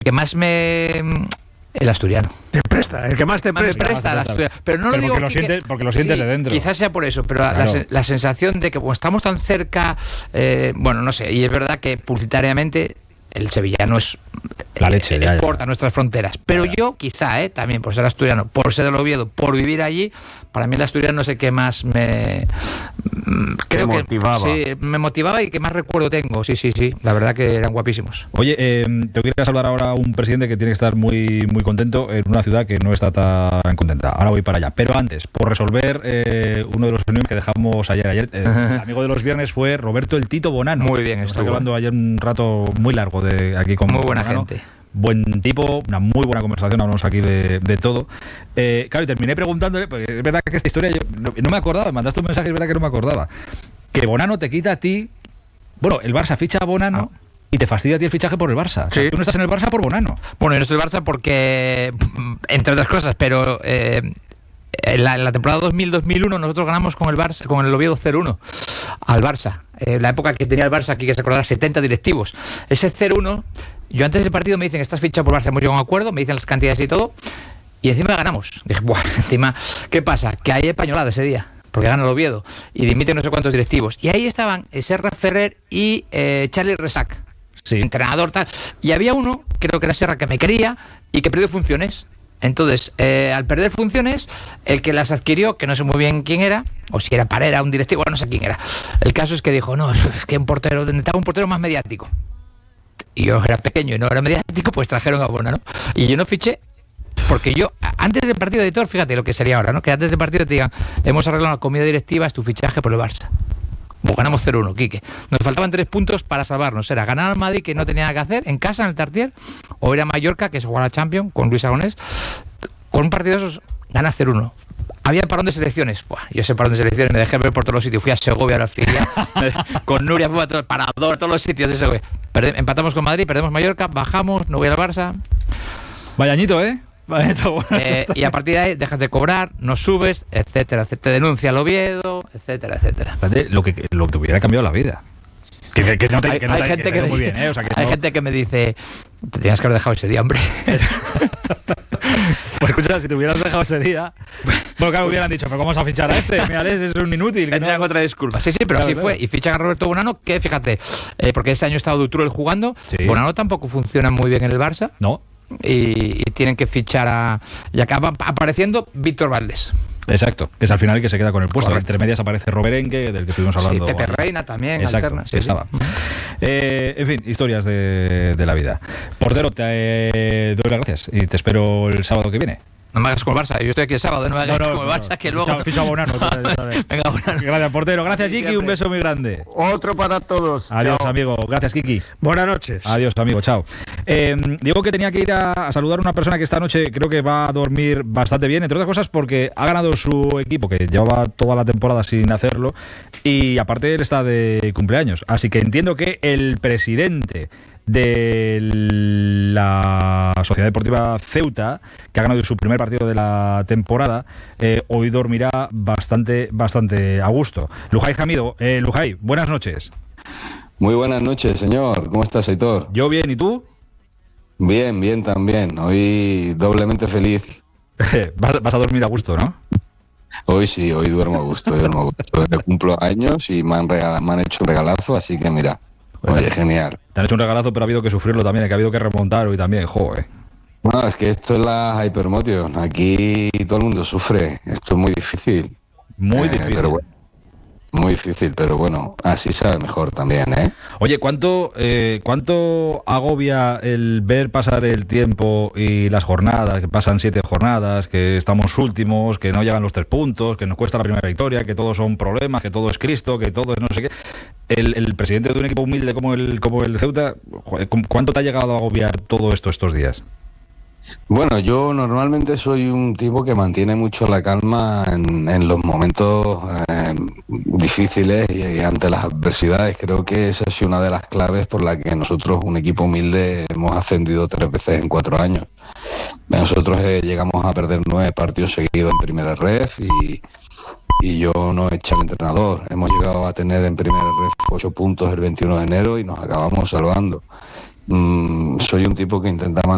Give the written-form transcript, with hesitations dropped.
que más el asturiano. Te presta, el que más te presta. El asturiano. Pero no lo digo porque lo sientes de dentro. Quizás sea por eso, pero claro. la sensación de que como estamos tan cerca, bueno, no sé, y es verdad que publicitariamente el sevillano es la leche, exporta nuestras fronteras, pero yo quizá, también por ser asturiano, por ser del Oviedo, por vivir allí, para mí el asturiano es el que más me motivaba. Sí, me motivaba y que más recuerdo tengo. Sí, la verdad que eran guapísimos. Oye, te quiero saludar ahora a un presidente que tiene que estar muy, muy contento en una ciudad que no está tan contenta. Ahora voy para allá. Pero antes, por resolver uno de los reuniones que dejamos ayer, el amigo de los viernes fue Roberto el Tito Bonano. Muy bien, estuve hablando ayer un rato muy largo de aquí con muy buena Bonano. gente. Buen tipo, una muy buena conversación, hablamos aquí de todo. Claro, y terminé preguntándole, porque es verdad que esta historia yo no me acordaba, me mandaste un mensaje, es verdad que no me acordaba. Que Bonano te quita a ti, bueno, el Barça ficha a Bonano y te fastidia a ti el fichaje por el Barça. O sea, tú no estás en el Barça por Bonano. Bueno, yo no estoy en el Barça porque, entre otras cosas, pero en la temporada 2000-2001 nosotros ganamos con el Barça, con el Oviedo 0-1 al Barça. La época que tenía el Barça aquí, que se acordará, 70 directivos. Ese 0-1... Yo antes del partido me dicen, estás fichado por Barça, hemos llegado a un acuerdo, me dicen las cantidades y todo, y encima ganamos. Dije, bueno, encima, ¿qué pasa? Que hay españolada ese día, porque gana el Oviedo, y dimiten no sé cuántos directivos. Y ahí estaban Serra Ferrer y Charlie Resac, entrenador tal. Y había uno, creo que era Serra, que me quería y que perdió funciones. Entonces, al perder funciones, el que las adquirió, que no sé muy bien quién era, o si era Parera, un directivo, no sé quién era. El caso es que dijo, no, es que necesitaba un portero más mediático. Y yo era pequeño y no era mediático, pues trajeron a Bonano. Y yo no fiché, porque yo, antes del partido, editor, fíjate lo que sería ahora, ¿no? Que antes del partido te digan, hemos arreglado una comida directiva, es tu fichaje por el Barça. Pues ganamos 0-1, Quique. Nos faltaban 3 puntos para salvarnos. Era ganar al Madrid, que no tenía nada que hacer, en casa, en el Tartier, o ir a Mallorca, que se juega la Champions, con Luis Aragonés. Con un partido de esos, ganas 0-1. Había parón de selecciones. Buah, yo ese parón de selecciones me dejé ver por todos los sitios. Fui a Segovia, a la filia, con Nuria, fui a todo el Parador, todos los sitios de Segovia. Empatamos con Madrid, perdemos Mallorca, bajamos, no voy al Barça. Vaya añito, ¿eh? Y a partir de ahí dejas de cobrar, no subes, etcétera, te denuncia el Oviedo, etcétera. Lo que te hubiera cambiado la vida. Hay gente que me dice, te tenías que haber dejado ese día, hombre. Pues escucha, si te hubieras dejado ese día, bueno, claro, hubieran dicho, pero ¿cómo vas a fichar a este? Mira, es un inútil. Tendrían otra disculpa. Sí, pero claro, así fue. Y fichan a Roberto Bonano, que fíjate, porque ese año estaba Dutrul jugando, Bonano tampoco funciona muy bien en el Barça. No. Y tienen que fichar y acaba apareciendo Víctor Valdés. Exacto, que es al final el que se queda con el puesto. Entre medias aparece Roberenque, del que estuvimos hablando. Pepe Reina también, exacto, alterna. Sí, estaba. En fin, historias de la vida. Portero, te doy las gracias y te espero el sábado que viene. No me hagas con el Barça, yo estoy aquí el sábado, no me hagas con el Barça, que luego... Ficha Bonano. Venga, Bonano. Gracias, portero. Gracias, Kiki, un beso muy grande. Otro para todos. Adiós, chao. amigo. Gracias, Kiki. Buenas noches. Adiós, amigo. Chao. Digo que tenía que ir a saludar a una persona que esta noche creo que va a dormir bastante bien, entre otras cosas porque ha ganado su equipo, que llevaba toda la temporada sin hacerlo, y aparte él está de cumpleaños. Así que entiendo que el presidente de la Sociedad Deportiva Ceuta, que ha ganado su primer partido de la temporada, hoy dormirá bastante a gusto. Lujay Jamido, Lujay, buenas noches. Muy buenas noches, señor. ¿Cómo estás, Aitor? Yo bien, ¿y tú? Bien también. Hoy doblemente feliz. Vas a dormir a gusto, ¿no? Hoy sí, hoy duermo a gusto. Me cumplo años y me han hecho un regalazo, así que mira. Oye, genial. Te han hecho un regalazo, pero ha habido que sufrirlo también, que ha habido que remontar hoy también, joder. Bueno, es que esto es la Hypermotion. Aquí todo el mundo sufre. Esto es muy difícil. Muy difícil. Pero bueno, muy difícil, pero bueno, así sabe mejor también, ¿eh? Oye, ¿cuánto agobia el ver pasar el tiempo y las jornadas, que pasan 7 jornadas, que estamos últimos, que no llegan los 3 puntos, que nos cuesta la primera victoria, que todos son problemas, que todo es Cristo, que todo es no sé qué? El presidente de un equipo humilde como el Ceuta, ¿cuánto te ha llegado a agobiar todo esto estos días? Bueno, yo normalmente soy un tipo que mantiene mucho la calma en los momentos difíciles y ante las adversidades. Creo que esa ha sido una de las claves por la que nosotros, un equipo humilde, hemos ascendido 3 veces en 4 años. Nosotros llegamos a perder 9 partidos seguidos en primera ref y yo no eché al entrenador. Hemos llegado a tener en primera ref 8 puntos el 21 de enero y nos acabamos salvando. Soy un tipo que intenta mantener